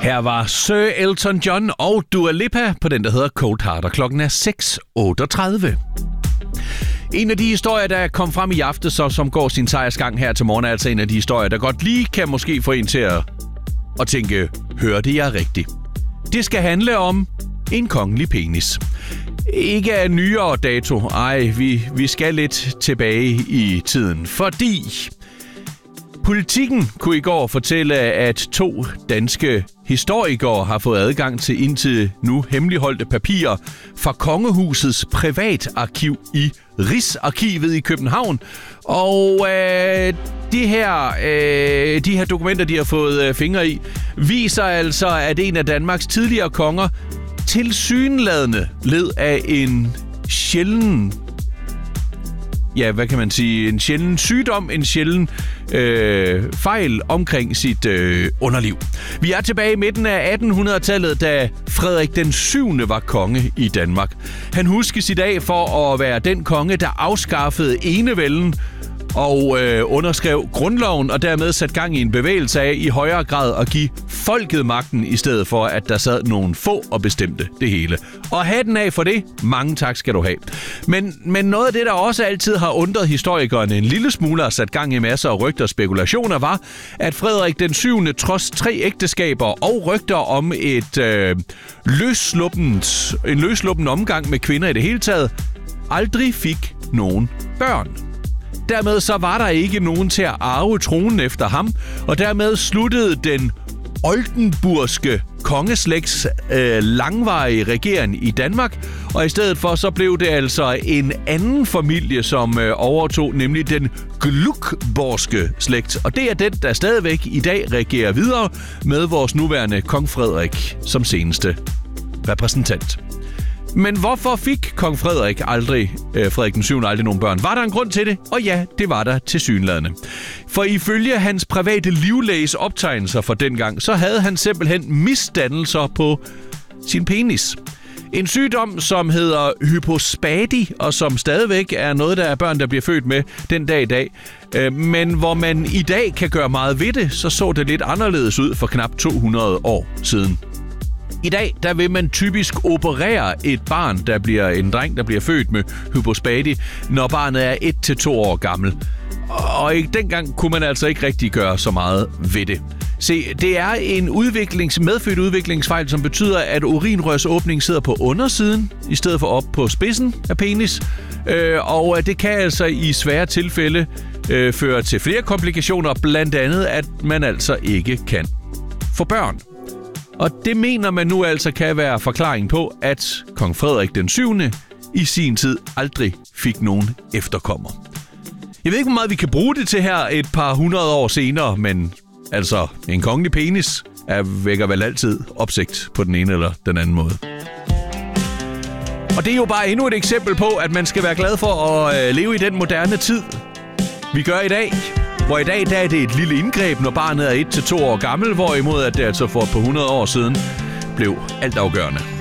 Her var Sir Elton John og Dua Lipa på den, der hedder Cold Heart, og klokken er 6:38. En af de historier, der kom frem i aftes, og som går sin sejrsgang her til morgen, er altså en af de historier, der godt lige kan måske få en til at tænke, hørte jeg rigtigt? Det skal handle om en kongelig penis. Ikke af nyere dato, vi skal lidt tilbage i tiden, fordi Politikken kunne i går fortælle, at 2 danske historikere har fået adgang til indtil nu hemmeligholdte papirer fra Kongehusets privatarkiv i Rigsarkivet i København. Og de her dokumenter, de har fået fingre i, viser altså, at en af Danmarks tidligere konger tilsyneladende led af en sjælden en sjælden sygdom, en sjælden fejl omkring sit underliv. Vi er tilbage i midten af 1800-tallet, da Frederik den 7. var konge i Danmark. Han huskes i dag for at være den konge, der afskaffede enevælden og underskrev grundloven, og dermed satte gang i en bevægelse af i højere grad at give folket magten, i stedet for at der sad nogle få og bestemte det hele. Og hatten af for det. Mange tak skal du have. Men noget af det, der også altid har undret historikerne en lille smule og sat gang i masser af rygter og spekulationer, var, at Frederik den 7. trods 3 ægteskaber og rygter om en løssluppen omgang med kvinder i det hele taget, aldrig fik nogen børn. Dermed så var der ikke nogen til at arve tronen efter ham, og dermed sluttede den oldenburgske kongeslægts langvarige regering i Danmark, og i stedet for så blev det altså en anden familie, som overtog, nemlig den Gluckborgske slægt. Og det er den, der stadigvæk i dag regerer videre med vores nuværende kong Frederik som seneste repræsentant. Men hvorfor fik kong Frederik Frederik den 7. aldrig nogen børn? Var der en grund til det? Og ja, det var der tilsyneladende. For ifølge hans private livlæges optegnelser fra dengang, så havde han simpelthen misdannelser på sin penis. En sygdom, som hedder hypospadi, og som stadigvæk er noget, der er børn, der bliver født med den dag i dag. Men hvor man i dag kan gøre meget ved det, så det lidt anderledes ud for knap 200 år siden. I dag, der vil man typisk operere et barn, en dreng, der bliver født med hypospadi, når barnet er 1-2 år gammel. Og dengang kunne man altså ikke rigtig gøre så meget ved det. Se, det er en medfødt udviklingsfejl, som betyder, at urinrørsåbningen sidder på undersiden, i stedet for op på spidsen af penis. Og det kan altså i svære tilfælde føre til flere komplikationer, blandt andet, at man altså ikke kan få børn. Og det mener man nu altså kan være forklaring på, at kong Frederik den 7. i sin tid aldrig fik nogen efterkommer. Jeg ved ikke, hvor meget vi kan bruge det til her et par 100 år senere, men altså en kongelig penis vækker vel altid opsigt på den ene eller den anden måde. Og det er jo bare endnu et eksempel på, at man skal være glad for at leve i den moderne tid, vi gør i dag. Hvor i dag der er det et lille indgreb, når barnet er 1-2 år gammel, hvorimod at det altså for et par 100 år siden blev altafgørende.